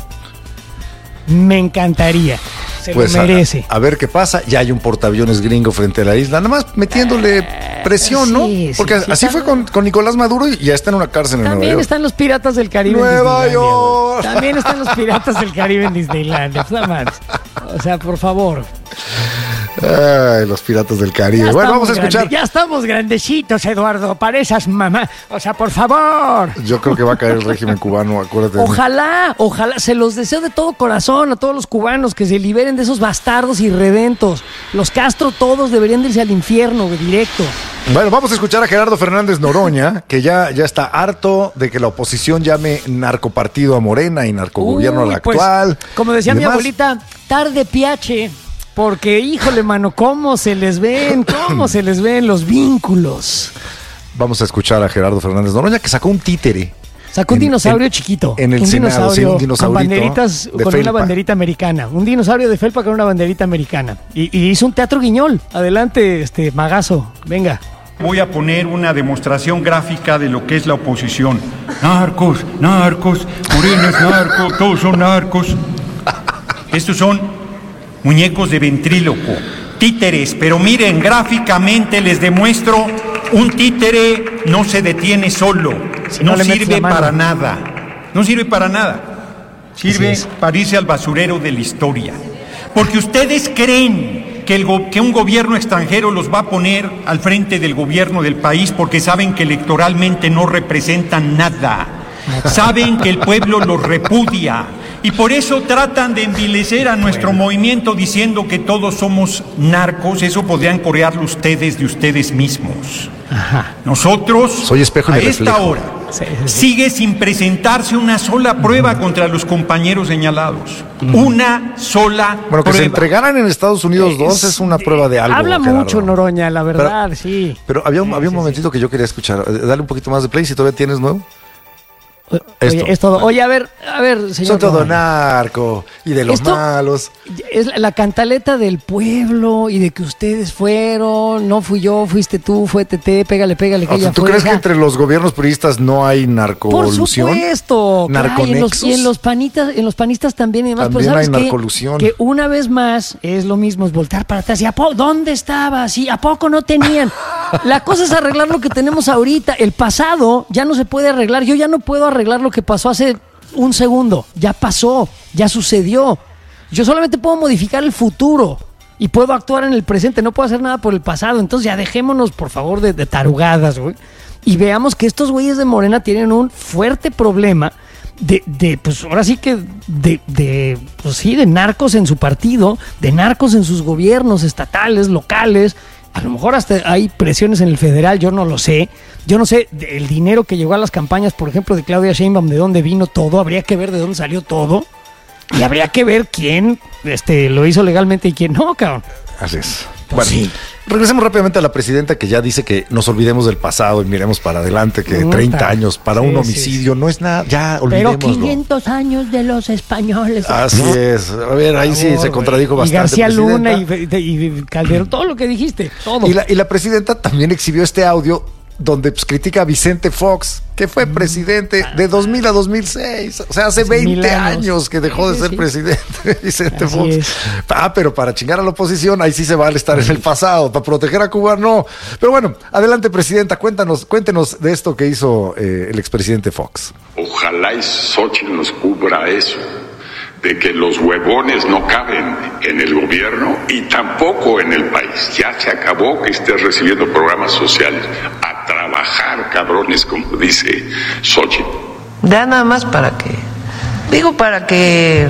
Speaker 2: Me encantaría. Se pues lo merece.
Speaker 1: A, a ver qué pasa. Ya hay un portaaviones gringo frente a la isla. Nada más metiéndole presión, ¿no? Sí, Porque sí, así sí, fue con, con Nicolás Maduro y ya está en una cárcel en Nueva York.
Speaker 2: También están los piratas del Caribe
Speaker 1: Nueva
Speaker 2: en York. También están los piratas del Caribe en Disneylandia. O sea, por favor.
Speaker 1: Ay, los piratas del Caribe. Bueno, vamos a escuchar.
Speaker 2: Grande, ya estamos grandecitos, Eduardo, para esas mamás. O sea, por favor.
Speaker 1: Yo creo que va a caer el régimen cubano, acuérdate.
Speaker 2: Ojalá, ojalá. Se los deseo de todo corazón a todos los cubanos que se liberen de esos bastardos irredentos. Los Castro todos deberían de irse al infierno, directo.
Speaker 1: Bueno, vamos a escuchar a Gerardo Fernández Noroña, que ya, ya está harto de que la oposición llame narcopartido a Morena y narcogobierno Uy, al actual.
Speaker 2: Pues, como decía mi abuelita, tarde piache. Porque, híjole, mano, cómo se les ven, cómo se les ven los vínculos.
Speaker 1: Vamos a escuchar a Gerardo Fernández Noroña, que sacó un títere.
Speaker 2: Sacó un en, dinosaurio en, chiquito.
Speaker 1: En el
Speaker 2: un
Speaker 1: Senado,
Speaker 2: dinosaurio,
Speaker 1: sí, un dinosaurio
Speaker 2: con banderitas, con felpa. Una banderita americana. Un dinosaurio de felpa con una banderita americana. Y, y hizo un teatro guiñol. Adelante, este magazo, venga.
Speaker 5: Voy a poner una demostración gráfica de lo que es la oposición. Narcos, narcos, Morena es narco, todos son narcos. Estos son muñecos de ventríloco, títeres, pero miren, gráficamente les demuestro, un títere no se detiene solo, si no, no sirve para nada, no sirve para nada, sirve para irse al basurero de la historia, porque ustedes creen que, el go- que un gobierno extranjero los va a poner al frente del gobierno del país porque saben que electoralmente no representan nada, saben que el pueblo los repudia. Y por eso tratan de envilecer a nuestro bueno. movimiento diciendo que todos somos narcos. Eso podrían corearlo ustedes de ustedes mismos. Ajá. Nosotros,
Speaker 1: Soy espejo
Speaker 5: a
Speaker 1: y
Speaker 5: esta
Speaker 1: reflejo.
Speaker 5: hora,
Speaker 2: sí, sí, sí.
Speaker 5: sigue sin presentarse una sola prueba uh-huh. contra los compañeros señalados. Uh-huh. Una sola
Speaker 1: Bueno, que
Speaker 5: prueba.
Speaker 1: se entregaran en Estados Unidos dos es, es una prueba de algo.
Speaker 2: Habla
Speaker 1: Gerardo.
Speaker 2: mucho, Noroña, la verdad,
Speaker 1: pero,
Speaker 2: sí.
Speaker 1: Pero había un,
Speaker 2: sí,
Speaker 1: había un
Speaker 2: sí,
Speaker 1: momentito
Speaker 2: sí.
Speaker 1: que yo quería escuchar. Dale un poquito más de play si todavía tienes nuevo.
Speaker 2: Oye, esto. es todo. Oye, a ver, a ver, señor.
Speaker 1: Son todo narco y de los
Speaker 2: esto
Speaker 1: malos.
Speaker 2: Es la cantaleta del pueblo y de que ustedes fueron, no fui yo, fuiste tú, fue Tete, pégale, pégale, que
Speaker 1: O sea,
Speaker 2: ella
Speaker 1: ¿Tú
Speaker 2: fue,
Speaker 1: crees
Speaker 2: o sea,
Speaker 1: que entre los gobiernos priistas no hay narcolusión?
Speaker 2: Por supuesto.
Speaker 1: ¿Narconexos?
Speaker 2: Y en, los, y en los panitas, en los panistas también y demás.
Speaker 1: También
Speaker 2: pero ¿sabes
Speaker 1: hay
Speaker 2: qué?
Speaker 1: narcolusión.
Speaker 2: Que una vez más es lo mismo, es voltar para atrás. ¿Y a poco dónde estaba? ¿Sí? ¿A poco no tenían? La cosa es arreglar lo que tenemos ahorita. El pasado ya no se puede arreglar. Yo ya no puedo arreglar lo que pasó hace un segundo. Ya pasó, ya sucedió. Yo solamente puedo modificar el futuro y puedo actuar en el presente. No puedo hacer nada por el pasado. Entonces ya dejémonos, por favor, de, de tarugadas, güey. Y veamos que estos güeyes de Morena tienen un fuerte problema de, de pues ahora sí que de, de, pues sí, de narcos en su partido, de narcos en sus gobiernos estatales, locales. A lo mejor hasta hay presiones en el federal, yo no lo sé. Yo no sé el dinero que llegó a las campañas, por ejemplo, de Claudia Sheinbaum, de dónde vino todo. Habría que ver de dónde salió todo. Y habría que ver quién este, lo hizo legalmente y quién no, cabrón.
Speaker 1: Así es.
Speaker 2: Pues
Speaker 1: bueno,
Speaker 2: sí.
Speaker 1: Regresemos rápidamente a la presidenta, que ya dice que nos olvidemos del pasado y miremos para adelante, que
Speaker 2: Puta.
Speaker 1: treinta años para sí, un homicidio sí, sí. no es nada, ya olvidémoslo.
Speaker 2: Pero quinientos años de los españoles.
Speaker 1: Así ¿no? es. A ver, ahí sí se contradijo bastante.
Speaker 2: Y García Luna y, y Calderón, todo lo que dijiste, todo.
Speaker 1: Y la, y la presidenta también exhibió este audio donde pues, critica a Vicente Fox, que fue presidente de dos mil a dos mil seis. O sea, hace, hace veinte años. años que dejó de ser sí. presidente Vicente Así Fox. Es. Ah, pero para chingar a la oposición, ahí sí se vale estar en el pasado. Para proteger a Cuba, no. Pero bueno, adelante, presidenta, cuéntanos, cuéntenos de esto que hizo eh, el expresidente Fox.
Speaker 6: Ojalá y Xochitl nos cubra eso, de que los huevones no caben en el gobierno y tampoco en el país. Ya se acabó que estés recibiendo programas sociales. A trabajar, cabrones, como dice Xochitl.
Speaker 3: Ya nada más para que, digo, para que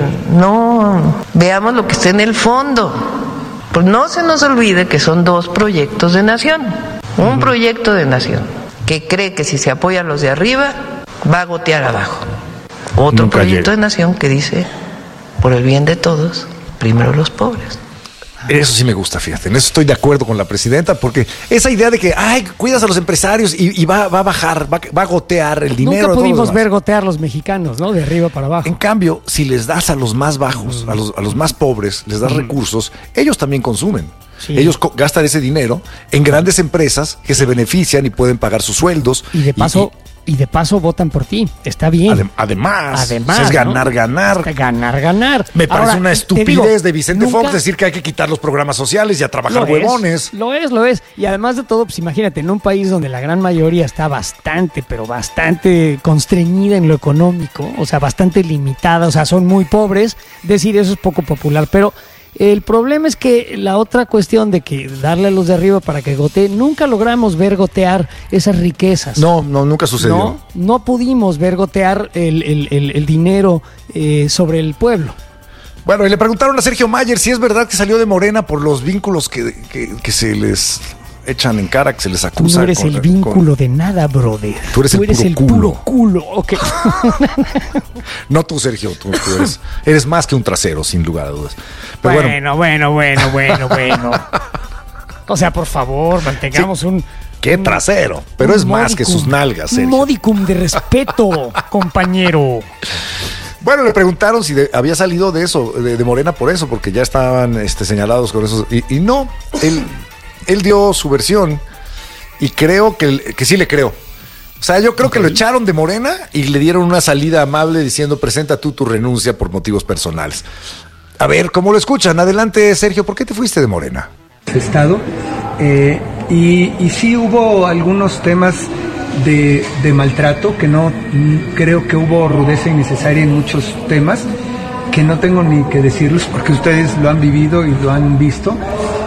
Speaker 3: no veamos lo que está en el fondo. Pues no se nos olvide que son dos proyectos de nación. Un proyecto de nación que cree que si se apoya a los de arriba, va a gotear abajo. Otro Nunca proyecto llega. de nación que dice, por el bien de todos, primero los pobres.
Speaker 1: Eso sí me gusta, fíjate, en eso estoy de acuerdo con la presidenta, porque esa idea de que, ay, cuidas a los empresarios y, y va, va a bajar, va, va a gotear el dinero.
Speaker 2: Nunca pudimos ver gotear los mexicanos, ¿no? De arriba para abajo.
Speaker 1: En cambio, si les das a los más bajos, mm. a, los, a los más pobres, les das mm. recursos, ellos también consumen. Sí. Ellos co- gastan ese dinero en grandes empresas que se benefician y pueden pagar sus sueldos.
Speaker 2: Y de paso... Y, y, Y de paso votan por ti. Está bien.
Speaker 1: Adem- además,
Speaker 2: además
Speaker 1: es ganar,
Speaker 2: ¿no?
Speaker 1: ganar.
Speaker 2: Ganar, ganar.
Speaker 1: Me parece Ahora, una estupidez digo, de Vicente
Speaker 2: nunca...
Speaker 1: Fox decir que hay que quitar los programas sociales y a trabajar lo huevones.
Speaker 2: Es, lo es, lo es. Y además de todo, pues imagínate, en un país donde la gran mayoría está bastante, pero bastante constreñida en lo económico, o sea, bastante limitada, o sea, son muy pobres, decir eso es poco popular, pero... El problema es que la otra cuestión de que darle a los de arriba para que goteen, nunca logramos ver gotear esas riquezas.
Speaker 1: No, no, nunca sucedió.
Speaker 2: No, no pudimos ver gotear el, el, el, el dinero eh, sobre el pueblo.
Speaker 1: Bueno, y le preguntaron a Sergio Mayer si es verdad que salió de Morena por los vínculos que, que, que se les echan en cara, que se les acusa.
Speaker 2: Tú no eres con, el vínculo con... de nada, brother.
Speaker 1: Tú eres tú el, eres puro, el culo.
Speaker 2: puro culo. Ok.
Speaker 1: No tú, Sergio, tú, tú eres, eres más que un trasero, sin lugar a dudas. Pero
Speaker 2: bueno, bueno, bueno, bueno, bueno. O sea, por favor, mantengamos sí. un...
Speaker 1: ¡Qué trasero! Pero es modicum, más que sus nalgas, Sergio.
Speaker 2: Un modicum de respeto, compañero.
Speaker 1: Bueno, le preguntaron si de, había salido de eso, de, de Morena por eso, porque ya estaban este, señalados con eso. Y, y no, él... Él dio su versión y creo que, que sí le creo. O sea, yo creo okay. que lo echaron de Morena y le dieron una salida amable diciendo, presenta tú tu renuncia por motivos personales. A ver, ¿cómo lo escuchan? Adelante, Sergio, ¿por qué te fuiste de Morena?
Speaker 7: Estado, eh, y, y sí hubo algunos temas de, de maltrato, que no creo que hubo rudeza innecesaria en muchos temas, que no tengo ni que decirlos porque ustedes lo han vivido y lo han visto.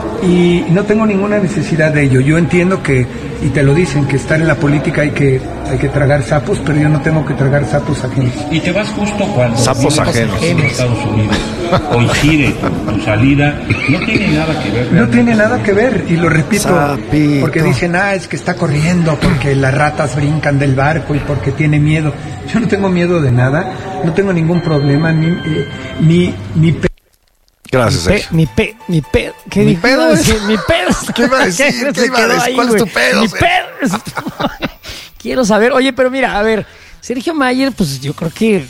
Speaker 7: Y no tengo ninguna necesidad de ello. Yo entiendo que, y te lo dicen, que estar en la política hay que, hay que tragar sapos, pero yo no tengo que tragar sapos ajenos.
Speaker 8: Y te vas justo cuando
Speaker 1: sapos ajenos
Speaker 8: en Estados Unidos coincide tu salida. No tiene nada que ver.
Speaker 7: Realmente. No tiene nada que ver, y lo repito, Sapito. Porque dicen, ah, es que está corriendo porque las ratas brincan del barco y porque tiene miedo. Yo no tengo miedo de nada, no tengo ningún problema, ni eh, ni, ni
Speaker 1: Gracias,
Speaker 2: Sergio. Mi pe, mi pe, ¿qué
Speaker 1: mi pedo es?
Speaker 2: Mi pedo.
Speaker 1: ¿Qué iba a decir? ¿Qué iba a decir? ¿Cuál es tu pedo?
Speaker 2: Mi pedo. Quiero saber. Oye, pero mira, a ver, Sergio Mayer, pues yo creo que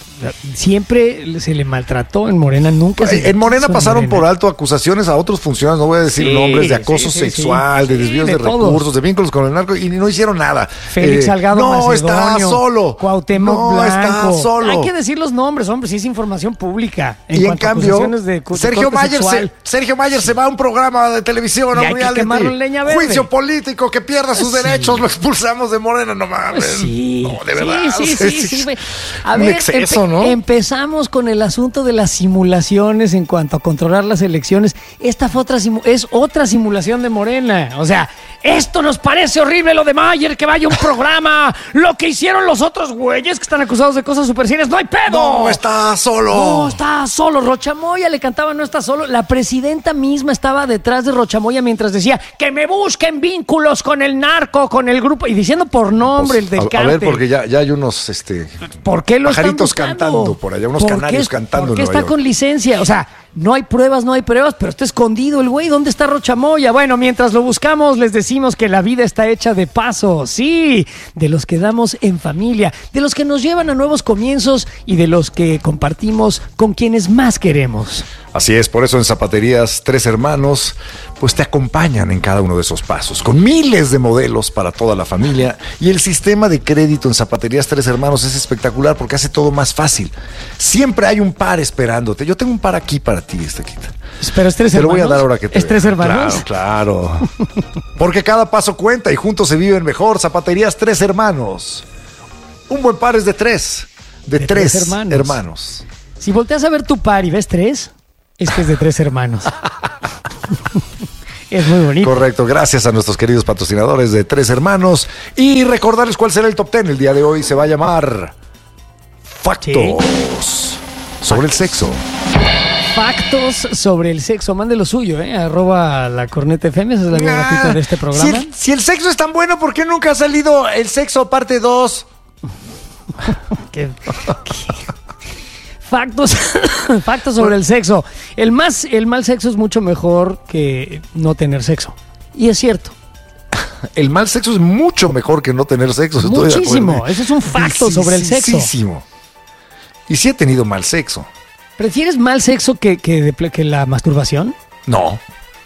Speaker 2: siempre se le maltrató en Morena, nunca se
Speaker 1: en Morena pasaron en Morena. por alto acusaciones a otros funcionarios, no voy a decir sí, nombres, de acoso sí, sí, sexual, sí. de desvíos sí, de, de recursos, de vínculos con el narco, y no hicieron nada.
Speaker 2: Félix eh, Salgado
Speaker 1: no
Speaker 2: Macedonio,
Speaker 1: está solo,
Speaker 2: Cuauhtémoc
Speaker 1: no
Speaker 2: Blanco.
Speaker 1: está solo.
Speaker 2: Hay que decir los nombres, hombre, si es información pública. En
Speaker 1: y en cambio, de, de
Speaker 2: Sergio
Speaker 1: Mayer se, Sergio Mayer se va a un programa de televisión,
Speaker 2: y a un reality, leña verde.
Speaker 1: Juicio político, que pierda sus sí. derechos, lo expulsamos de Morena, no mames.
Speaker 2: Sí,
Speaker 1: no, de verdad.
Speaker 2: Sí, sí, sí, sí, sí. A
Speaker 1: un
Speaker 2: ver,
Speaker 1: exceso,
Speaker 2: empe-
Speaker 1: ¿no?
Speaker 2: Empezamos con el asunto de las simulaciones en cuanto a controlar las elecciones. Esta fue otra simu- es otra simulación de Morena. O sea, esto nos parece horrible lo de Mayer, que vaya un programa. Lo que hicieron los otros güeyes que están acusados de cosas super serias. ¡No hay pedo!
Speaker 1: No, está solo.
Speaker 2: No, está solo. Rochamoya le cantaba no está solo. La presidenta misma estaba detrás de Rochamoya mientras decía que me busquen vínculos con el narco, con el grupo, y diciendo por nombre pues, el del
Speaker 1: a,
Speaker 2: cártel.
Speaker 1: A ver, porque ya, ya hay unos este,
Speaker 2: ¿Por qué lo
Speaker 1: pajaritos cantando por allá, unos canarios cantando.
Speaker 2: ¿Por qué está con licencia? O sea, no hay pruebas, no hay pruebas, pero está escondido el güey. ¿Dónde está Rochamoya? Bueno, mientras lo buscamos, les decimos que la vida está hecha de pasos, sí, de los que damos en familia, de los que nos llevan a nuevos comienzos y de los que compartimos con quienes más queremos.
Speaker 1: Así es, por eso en Zapaterías Tres Hermanos pues te acompañan en cada uno de esos pasos, con miles de modelos para toda la familia. Y el sistema de crédito en Zapaterías Tres Hermanos es espectacular porque hace todo más fácil. Siempre hay un par esperándote. Yo tengo un par aquí para ti, Estequita.
Speaker 2: Pero es Tres
Speaker 1: Te
Speaker 2: Hermanos.
Speaker 1: Te lo voy a dar ahora que te
Speaker 2: ¿Es Tres Hermanos?
Speaker 1: Claro, claro. Porque cada paso cuenta y juntos se viven mejor. Zapaterías Tres Hermanos. Un buen par es de tres. De, de tres, tres hermanos. hermanos.
Speaker 2: Si volteas a ver tu par y ves tres, es que es de tres hermanos. Es muy bonito.
Speaker 1: Correcto, gracias a nuestros queridos patrocinadores de Tres Hermanos. Y recordarles cuál será el top ten el día de hoy. Se va a llamar Factos ¿Sí? sobre el sexo.
Speaker 2: Factos sobre el sexo. Mande lo suyo, ¿eh? Arroba la Corneta F M. Esa es la vía gratuita de este programa.
Speaker 1: Si el, si el sexo es tan bueno, ¿por qué nunca ha salido el sexo parte dos?
Speaker 2: ¿Qué, qué? Factos, factos sobre el sexo. El, más, el mal sexo es mucho mejor que no tener sexo. Y es cierto.
Speaker 1: El mal sexo es mucho mejor que no tener sexo.
Speaker 2: Muchísimo. Ese es un facto sí, sobre el sexo.
Speaker 1: Muchísimo. Y sí he tenido mal sexo.
Speaker 2: ¿Prefieres mal sexo que, que, que la masturbación?
Speaker 1: No.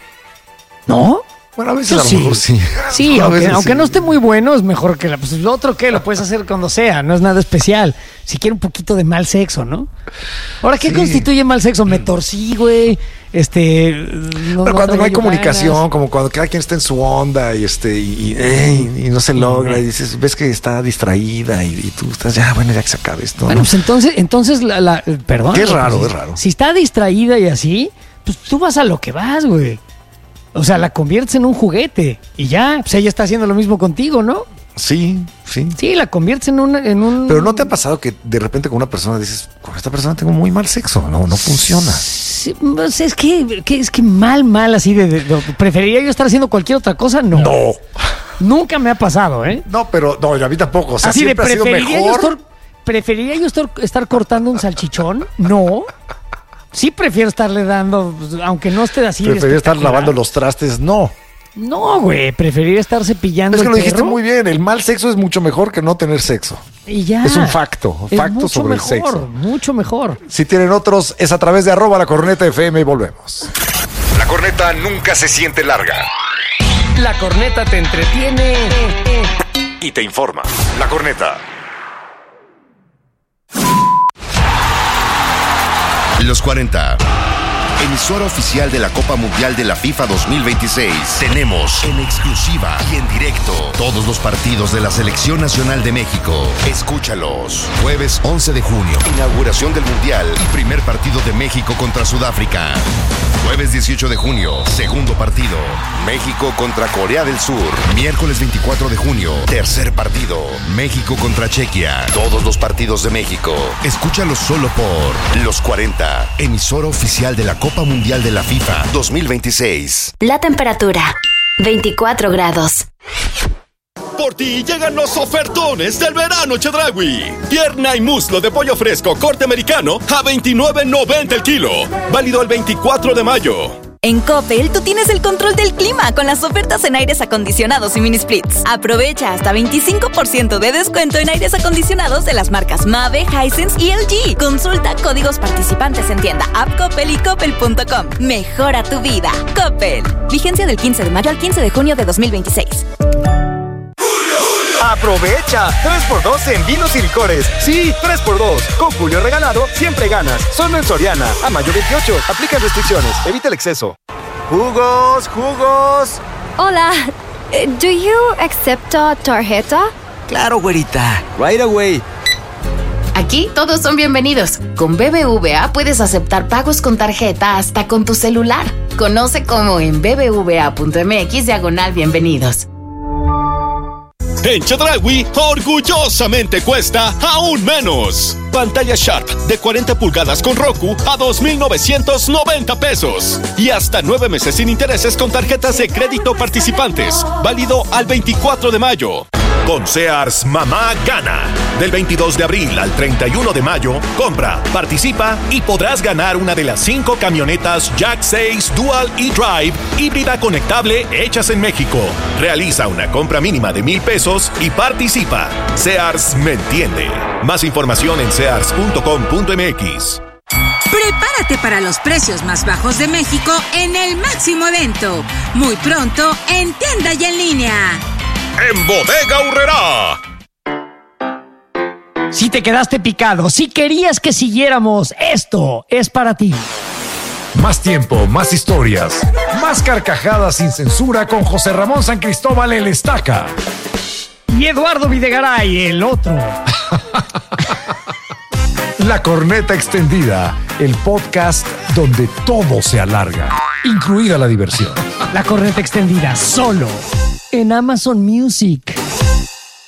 Speaker 2: ¿No?
Speaker 1: Bueno, a veces a lo mejor sí.
Speaker 2: Sí, aunque, aunque sí. no esté muy bueno, es mejor que la, pues, lo otro que lo puedes hacer cuando sea, no es nada especial. Si quiere un poquito de mal sexo, ¿no? Ahora, ¿qué sí. constituye mal sexo? Me torcí, güey. Este.
Speaker 1: No, Pero cuando no hay comunicación, ganas. Como cuando cada quien está en su onda y este y, y, ey, y no se logra, y dices, ves que está distraída y, y tú estás ya, bueno, ya que se acabe esto.
Speaker 2: Bueno, ¿no? pues entonces, entonces la, la perdón.
Speaker 1: Qué raro,
Speaker 2: pues,
Speaker 1: es raro.
Speaker 2: Si está distraída y así, pues tú vas a lo que vas, güey. O sea, la conviertes en un juguete y ya, pues ella está haciendo lo mismo contigo, ¿no?
Speaker 1: Sí, sí.
Speaker 2: Sí, la conviertes en un, en un...
Speaker 1: Pero ¿no te ha pasado que de repente con una persona dices, con esta persona tengo muy mal sexo? No, no funciona.
Speaker 2: Sí, pues es que, que, es que mal, mal así de, de, de... ¿Preferiría yo estar haciendo cualquier otra cosa? No.
Speaker 1: No.
Speaker 2: Nunca me ha pasado, ¿eh?
Speaker 1: No, pero no, a mí tampoco. O sea,
Speaker 2: así de,
Speaker 1: siempre ha sido
Speaker 2: ¿preferiría
Speaker 1: mejor.
Speaker 2: Yo estar, ¿Preferiría yo estar, estar cortando un salchichón? No. Sí prefiero estarle dando, aunque no esté así.
Speaker 1: ¿Preferiría estar lavando los trastes? No.
Speaker 2: No, güey, preferiría estar cepillando
Speaker 1: es que
Speaker 2: el
Speaker 1: lo dijiste
Speaker 2: perro.
Speaker 1: Muy bien, el mal sexo es mucho mejor que no tener sexo.
Speaker 2: Y ya.
Speaker 1: Es un facto,
Speaker 2: es
Speaker 1: facto
Speaker 2: mucho
Speaker 1: sobre
Speaker 2: mejor,
Speaker 1: el sexo.
Speaker 2: Mucho mejor.
Speaker 1: Si tienen otros, es a través de arroba la Corneta F M y volvemos.
Speaker 9: La corneta nunca se siente larga.
Speaker 2: La corneta te entretiene
Speaker 9: y te informa. La Corneta.
Speaker 10: Los cuarenta. Emisora oficial de la Copa Mundial de la FIFA dos mil veintiséis. Tenemos en exclusiva y en directo todos los partidos de la Selección Nacional de México. Escúchalos. Jueves once de junio. Inauguración del Mundial y primer partido de México contra Sudáfrica. Jueves dieciocho de junio. Segundo partido. México contra Corea del Sur. Miércoles veinticuatro de junio. Tercer partido. México contra Chequia. Todos los partidos de México. Escúchalos solo por Los cuarenta. Emisora oficial de la Copa Copa Mundial de la FIFA dos mil veintiséis.
Speaker 11: La temperatura, veinticuatro grados.
Speaker 12: Por ti llegan los ofertones del verano Chedraui. Pierna y muslo de pollo fresco corte americano a veintinueve noventa el kilo. Válido el veinticuatro de mayo.
Speaker 13: En Coppel, tú tienes el control del clima con las ofertas en aires acondicionados y mini splits. Aprovecha hasta veinticinco por ciento de descuento en aires acondicionados de las marcas Mave, Hisense y L G. Consulta códigos participantes en tienda app Coppel y coppel punto com. Mejora tu vida. Coppel. Vigencia del quince de mayo al quince de junio de dos mil veintiséis.
Speaker 14: ¡Aprovecha! tres por dos en vinos y licores. Sí, tres por dos. Con Julio regalado, siempre ganas. Solo en Soriana. A mayo veintiocho. Aplica restricciones. Evita el exceso. ¡Jugos! ¡Jugos!
Speaker 15: Hola. ¿Do you accept a tarjeta?
Speaker 16: Claro, güerita. Right away.
Speaker 17: Aquí todos son bienvenidos. Con B B V A puedes aceptar pagos con tarjeta hasta con tu celular. Conoce cómo en bbva punto mx diagonal bienvenidos.
Speaker 12: En Chedraui, orgullosamente cuesta aún menos. Pantalla Sharp de cuarenta pulgadas con Roku a dos mil novecientos noventa pesos. Y hasta nueve meses sin intereses con tarjetas de crédito participantes. Válido al veinticuatro de mayo. Con Sears, mamá gana. Del veintidós de abril al treinta y uno de mayo, compra, participa y podrás ganar una de las cinco camionetas Jack seis Dual e-Drive híbrida conectable hechas en México. Realiza una compra mínima de mil pesos y participa. Sears me entiende. Más información en sears punto com punto mx.
Speaker 18: Prepárate para los precios más bajos de México en el máximo evento. Muy pronto en tienda y en línea.
Speaker 9: En Bodega Aurrerá.
Speaker 2: Si te quedaste picado, si querías que siguiéramos, esto es para ti.
Speaker 1: Más tiempo, más historias, más carcajadas sin censura con José Ramón San Cristóbal el Estaca.
Speaker 2: Y Eduardo Videgaray, el otro.
Speaker 1: La Corneta Extendida, el podcast donde todo se alarga, incluida la diversión.
Speaker 2: La Corneta Extendida, solo en Amazon Music.